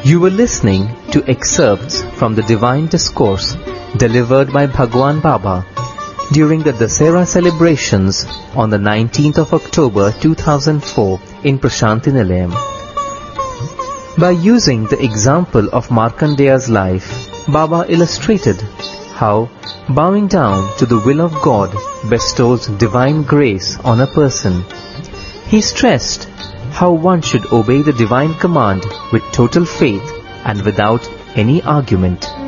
You were listening to excerpts from the Divine Discourse delivered by Bhagwan Baba during the Dasera celebrations on the 19th of October 2004 in Prashanti Nilayam. By using the example of Markandeya's life, Baba illustrated how bowing down to the will of God bestows divine grace on a person. He stressed how one should obey the divine command with total faith and without any argument.